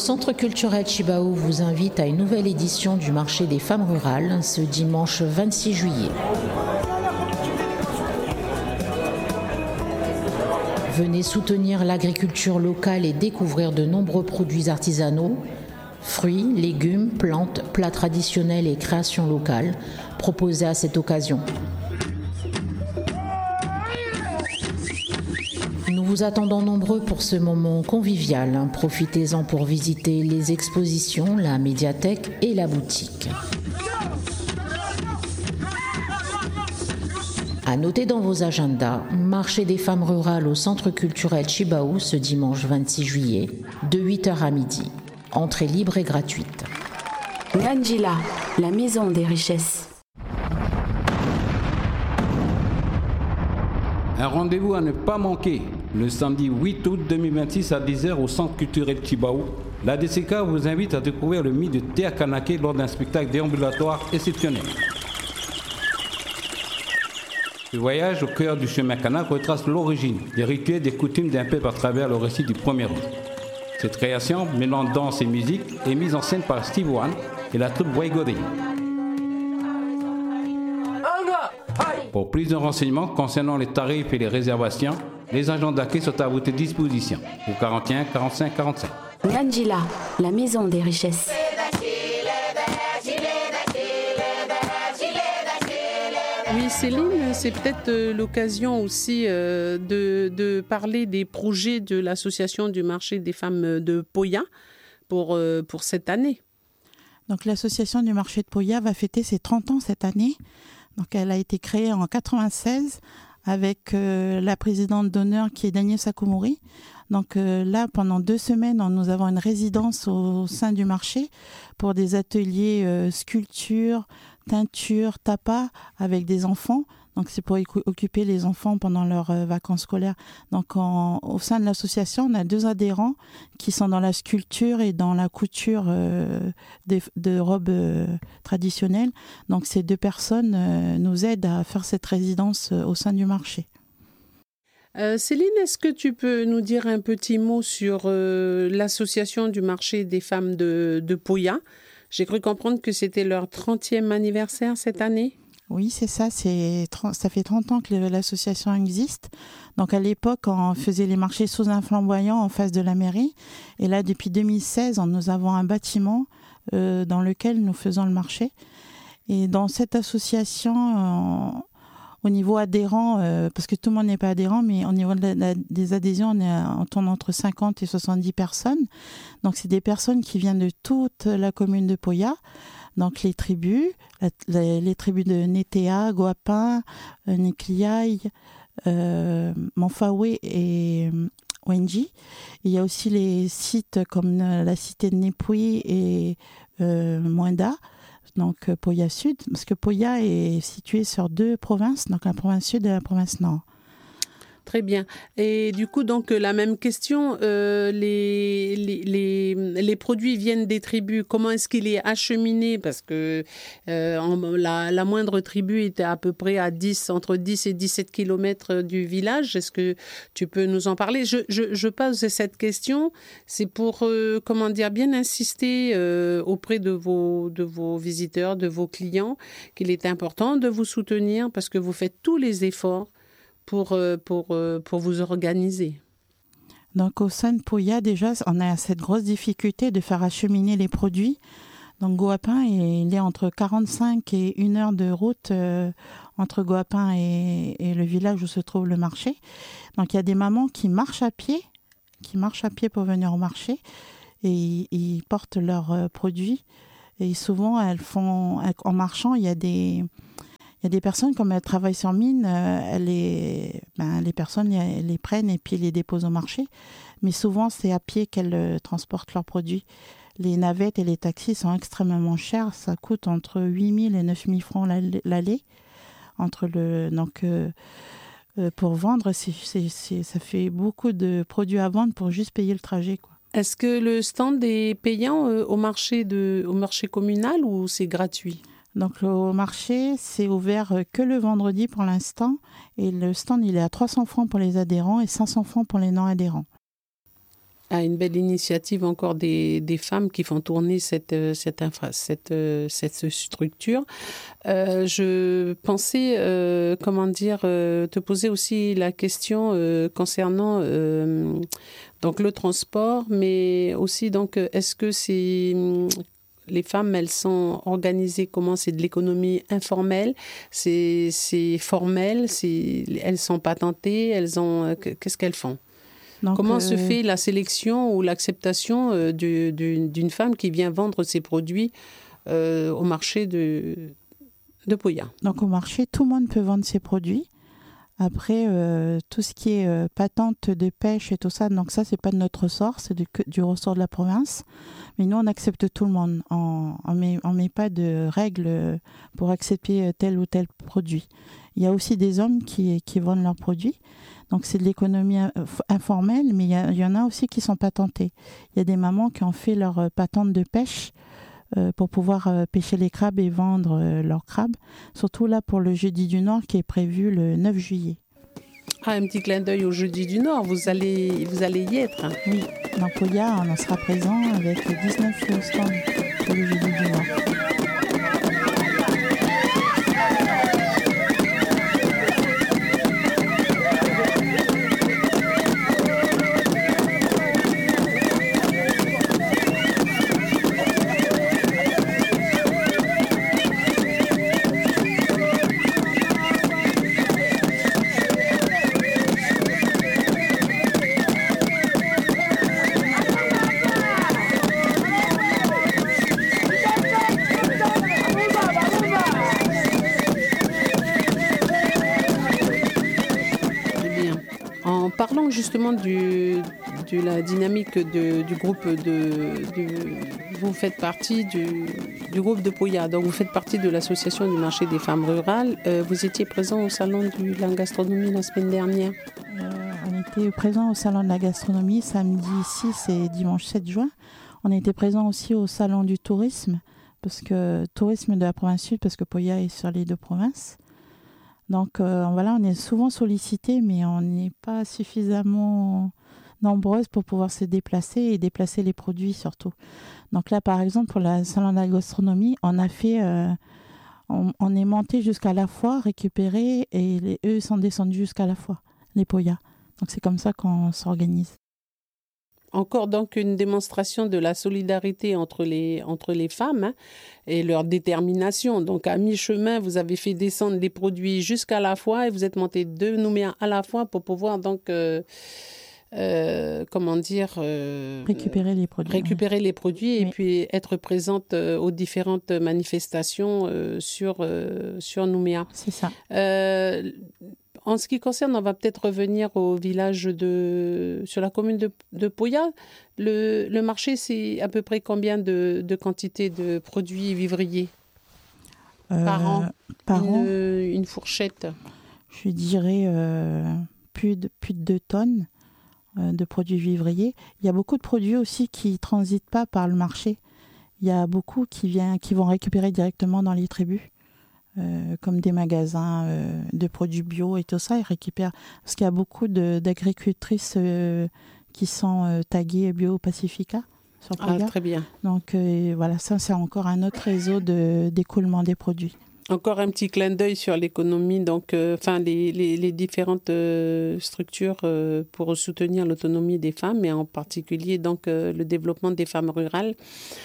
Centre culturel Chibaou vous invite à une nouvelle édition du marché des femmes rurales ce dimanche 26 juillet. Venez soutenir l'agriculture locale et découvrir de nombreux produits artisanaux, fruits, légumes, plantes, plats traditionnels et créations locales proposés à cette occasion. Nous vous attendons nombreux pour ce moment convivial. Profitez-en pour visiter les expositions, la médiathèque et la boutique. À noter dans vos agendas, marché des femmes rurales au Centre culturel Chibaou ce dimanche 26 juillet, de 8h à midi. Entrée libre et gratuite. Ngandjila, la maison des richesses. Un rendez-vous à ne pas manquer. Le samedi 8 août 2026 à 10h au Centre culturel Chibaou, la DCK vous invite à découvrir le mythe de Théa Kanaké lors d'un spectacle déambulatoire exceptionnel. Ce voyage au cœur du chemin Kanak retrace l'origine, des rituels, des coutumes d'un peuple à travers le récit du premier homme. Cette création, mêlant danse et musique, est mise en scène par Steve Wan et la troupe Waigori. Pour plus de renseignements concernant les tarifs et les réservations, les agents d'accueil sont à votre disposition au 41 45 45. Ngandjila, la maison des richesses. Oui, Céline, c'est peut-être l'occasion aussi de parler des projets de l'association du marché des femmes de Poya pour cette année. Donc l'association du marché de Poya va fêter ses 30 ans cette année. Donc elle a été créée en 1996 avec la présidente d'honneur qui est Daniel Sakumuri. Donc là, pendant 2 semaines, nous avons une résidence au sein du marché pour des ateliers sculpture, teinture, tapas avec des enfants. Donc c'est pour occuper les enfants pendant leurs vacances scolaires. Donc au sein de l'association, on a 2 adhérents qui sont dans la sculpture et dans la couture de robes traditionnelles. Donc ces 2 personnes nous aident à faire cette résidence au sein du marché. Céline, est-ce que tu peux nous dire un petit mot sur l'association du marché des femmes de Poya ? J'ai cru comprendre que c'était leur 30e anniversaire cette année. Oui, c'est ça. Ça fait 30 ans que l'association existe. Donc, à l'époque, on faisait les marchés sous un flamboyant en face de la mairie. Et là, depuis 2016, nous avons un bâtiment dans lequel nous faisons le marché. Et dans cette association, au niveau adhérent, parce que tout le monde n'est pas adhérent, mais au niveau des adhésions, on tourne entre 50 et 70 personnes. Donc, c'est des personnes qui viennent de toute la commune de Poya. Donc, les tribus de Netea, Goapin, Nekliaï, Manfawe et Wenji. Il y a aussi les sites comme la cité de Nepui et Mwenda. Donc Poya Sud, parce que Poya est situé sur 2 provinces, donc la province sud et la province nord. Très bien. Et du coup, donc, la même question, les produits viennent des tribus. Comment est-ce qu'il est acheminé ? Parce que la moindre tribu était à peu près entre 10 et 17 kilomètres du village. Est-ce que tu peux nous en parler ? Je pose cette question, c'est pour, bien insister auprès de vos visiteurs, de vos clients, qu'il est important de vous soutenir parce que vous faites tous les efforts pour vous organiser. Donc au sein de Poya, déjà, on a cette grosse difficulté de faire acheminer les produits. Donc Goapin, il est entre 45 et 1 heure de route entre Goapin et le village où se trouve le marché. Donc il y a des mamans qui marchent à pied pour venir au marché et ils portent leurs produits. Et souvent, en marchant, il y a des personnes, comme elles travaillent sur mine, les personnes les prennent et puis les déposent au marché. Mais souvent, c'est à pied qu'elles transportent leurs produits. Les navettes et les taxis sont extrêmement chers. Ça coûte entre 8 000 et 9 000 francs l'aller. Pour vendre, ça fait beaucoup de produits à vendre pour juste payer le trajet, quoi. Est-ce que le stand est payant au marché communal ou c'est gratuit ? Donc le marché, c'est ouvert que le vendredi pour l'instant. Et le stand, il est à 300 francs pour les adhérents et 500 francs pour les non-adhérents. Ah, une belle initiative encore des femmes qui font tourner cette structure. Je pensais, te poser aussi la question concernant donc le transport, mais aussi donc est-ce que les femmes, elles sont organisées comment? C'est de l'économie informelle, c'est formel, elles sont patentées, qu'est-ce qu'elles font? Donc, comment se fait la sélection ou l'acceptation d'une femme qui vient vendre ses produits au marché de Poya? Donc au marché, tout le monde peut vendre ses produits. Après, tout ce qui est patente de pêche et tout ça, donc ça, c'est pas de notre ressort, c'est du ressort de la province. Mais nous, on accepte tout le monde. On met pas de règles pour accepter tel ou tel produit. Il y a aussi des hommes qui vendent leurs produits. Donc, c'est de l'économie informelle, mais il y en a aussi qui sont patentés. Il y a des mamans qui ont fait leur patente de pêche pour pouvoir pêcher les crabes et vendre leurs crabes. Surtout là pour le Jeudi du Nord qui est prévu le 9 juillet. Ah, un petit clin d'œil au Jeudi du Nord, vous allez y être. Oui, dans Poya, on en sera présent avec 19 stands pour le Jeudi du Nord. Parlons justement de la dynamique du groupe vous faites partie du groupe de Poya, donc vous faites partie de l'association du marché des femmes rurales. Vous étiez présent au salon de la gastronomie la semaine dernière. On était présent au salon de la gastronomie samedi 6 et dimanche 7 juin. On était présent aussi au salon du tourisme, tourisme de la province sud, parce que Poya est sur les deux provinces. Donc voilà, on est souvent sollicité, mais on n'est pas suffisamment nombreuses pour pouvoir se déplacer et déplacer les produits surtout. Donc là, par exemple, pour le salon de la gastronomie, on a fait, on est monté jusqu'à la fois, récupéré, et eux sont descendus jusqu'à la fois, les Poya. Donc c'est comme ça qu'on s'organise. Encore donc une démonstration de la solidarité entre les femmes et leur détermination. Donc à mi-chemin, vous avez fait descendre les produits jusqu'à la fois et vous êtes monté de Nouméa à la fois pour pouvoir donc récupérer les produits et puis être présente aux différentes manifestations sur Nouméa. C'est ça. En ce qui concerne, on va peut-être revenir au village sur la commune de Poya. Le marché, c'est à peu près combien de quantité de produits vivriers par an? Une fourchette. Je dirais plus de 2 tonnes de produits vivriers. Il y a beaucoup de produits aussi qui ne transitent pas par le marché. Il y a beaucoup qui vont récupérer directement dans les tribus. Comme des magasins de produits bio et tout ça, ils récupèrent, parce qu'il y a beaucoup d'agricultrices qui sont taguées Bio Pacifica sur Poya. Ah, très bien. Donc voilà, ça c'est encore un autre réseau d'écoulement des produits. Encore un petit clin d'œil sur l'économie, donc les différentes structures pour soutenir l'autonomie des femmes, et en particulier donc le développement des femmes rurales.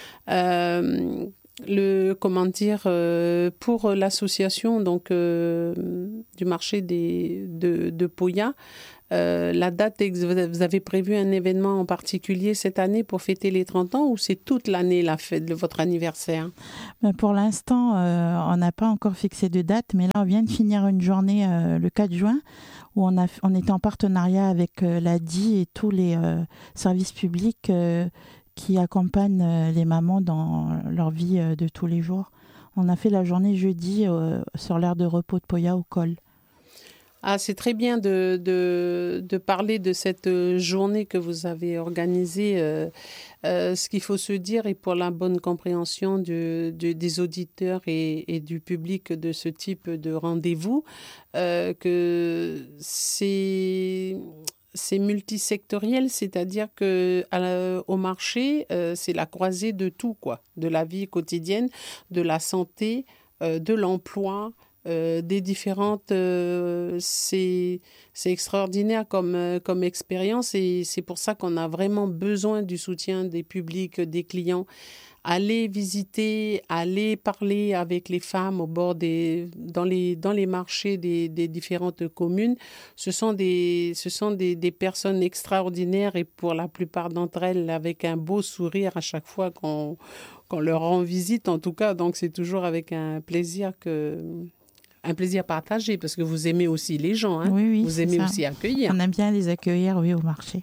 Pour l'association donc du marché de Poya, la date, vous avez prévu un événement en particulier cette année pour fêter les 30 ans, ou c'est toute l'année la fête de votre anniversaire? Pour l'instant, on n'a pas encore fixé de date, mais là on vient de finir une journée le 4 juin où on était en partenariat avec l'ADI et tous les services publics qui accompagnent les mamans dans leur vie de tous les jours. On a fait la journée jeudi sur l'aire de repos de Poya au col. Ah, c'est très bien de parler de cette journée que vous avez organisée. Ce qu'il faut se dire, et pour la bonne compréhension des auditeurs et du public de ce type de rendez-vous, que c'est c'est multisectoriel, c'est-à-dire que au marché, c'est la croisée de tout, quoi, de la vie quotidienne, de la santé, de l'emploi, des différentes... c'est extraordinaire comme expérience et c'est pour ça qu'on a vraiment besoin du soutien des publics, des clients. Aller visiter, aller parler avec les femmes dans les marchés des différentes communes. Ce sont des personnes extraordinaires et pour la plupart d'entre elles avec un beau sourire à chaque fois qu'on leur rend visite en tout cas. Donc c'est toujours avec un plaisir partagé parce que vous aimez aussi les gens. Hein? Oui, vous aimez aussi accueillir. On aime bien les accueillir, oui, au marché.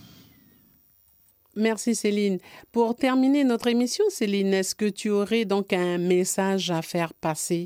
Merci Céline. Pour terminer notre émission, Céline, est-ce que tu aurais donc un message à faire passer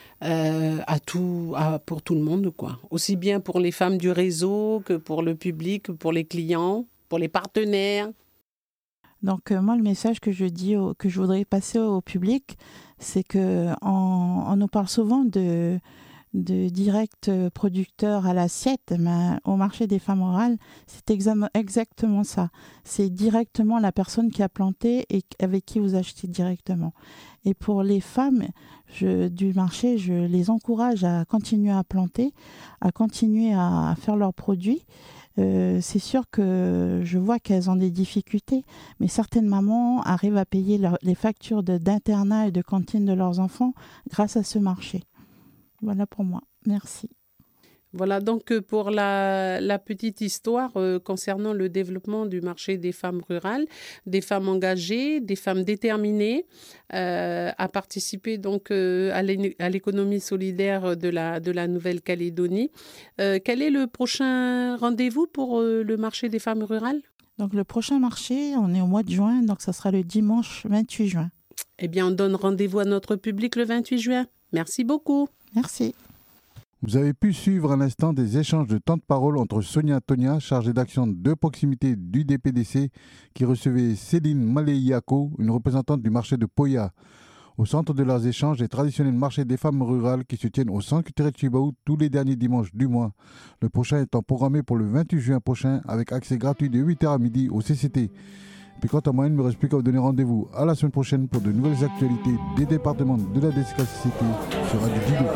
pour tout le monde, quoi? Aussi bien pour les femmes du réseau que pour le public, pour les clients, pour les partenaires? Donc moi, le message que je voudrais passer au public, c'est qu'on nous parle souvent de direct producteur à l'assiette, mais au marché des femmes rurales, c'est exactement ça. C'est directement la personne qui a planté et avec qui vous achetez directement. Et pour les femmes du marché, je les encourage à continuer à planter, à continuer à faire leurs produits. C'est sûr que je vois qu'elles ont des difficultés, mais certaines mamans arrivent à payer les factures d'internat et de cantine de leurs enfants grâce à ce marché. Voilà pour moi. Merci. Voilà donc pour la petite histoire concernant le développement du marché des femmes rurales, des femmes engagées, des femmes déterminées à participer donc à l'économie solidaire de la Nouvelle-Calédonie. Quel est le prochain rendez-vous pour le marché des femmes rurales? Donc le prochain marché, on est au mois de juin, donc ça sera le dimanche 28 juin. Eh bien, on donne rendez-vous à notre public le 28 juin. Merci beaucoup. Merci. Vous avez pu suivre à l'instant des échanges de temps de parole entre Sonia Tonia, chargée d'action de proximité du DPDC, qui recevait Céline Maléiako, une représentante du marché de Poya. Au centre de leurs échanges, les traditionnels marchés des femmes rurales qui se tiennent au Centre culturel Chibaou tous les derniers dimanches du mois. Le prochain étant programmé pour le 28 juin prochain avec accès gratuit de 8h à midi au CCT. Puis quant à moi, il ne me reste plus qu'à vous donner rendez-vous à la semaine prochaine pour de nouvelles actualités des départements de la DCKCCT sur Radio Dido.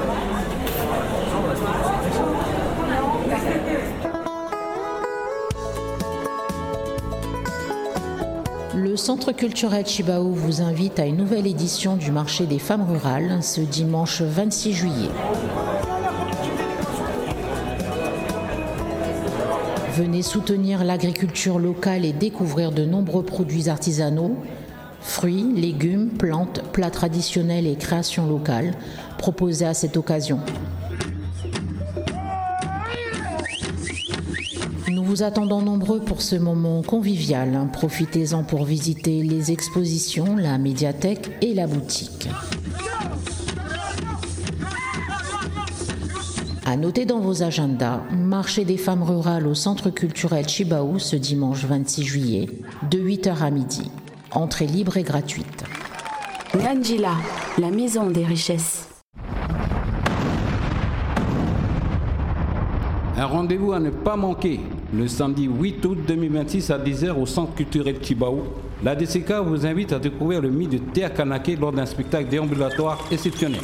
Le Centre culturel Chibaou vous invite à une nouvelle édition du marché des femmes rurales ce dimanche 26 juillet. Venez soutenir l'agriculture locale et découvrir de nombreux produits artisanaux, fruits, légumes, plantes, plats traditionnels et créations locales proposés à cette occasion. Nous vous attendons nombreux pour ce moment convivial. Profitez-en pour visiter les expositions, la médiathèque et la boutique. À noter dans vos agendas, marché des femmes rurales au Centre culturel Chibaou ce dimanche 26 juillet, de 8h à midi. Entrée libre et gratuite. Ngandjila, la maison des richesses. Un rendez-vous à ne pas manquer. Le samedi 8 août 2026 à 10h au Centre culturel Chibaou. La DCK vous invite à découvrir le mythe de Théa Kanaké lors d'un spectacle déambulatoire exceptionnel.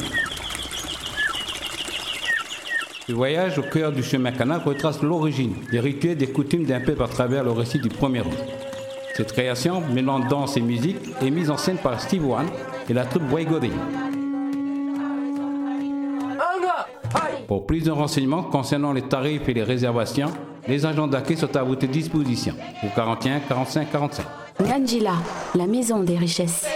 Ce voyage au cœur du chemin Kanak retrace l'origine, les rituels, des coutumes d'un peuple à travers le récit du premier homme. Cette création, mêlant danse et musique, est mise en scène par Steve One et la troupe Waigori. Pour plus de renseignements concernant les tarifs et les réservations, les agents d'accueil sont à votre disposition au 41 45 45. Ngandjila, la maison des richesses.